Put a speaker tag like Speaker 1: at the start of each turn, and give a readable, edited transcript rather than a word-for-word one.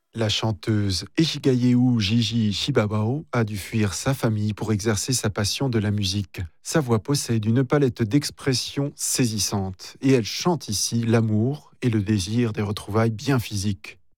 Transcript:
Speaker 1: La chanteuse Ejigayehu Gigi Shibabao a dû fuir sa famille pour exercer sa passion de la musique. Sa voix possède une palette d'expressions saisissantes et elle chante ici l'amour et le désir des retrouvailles bien physiques.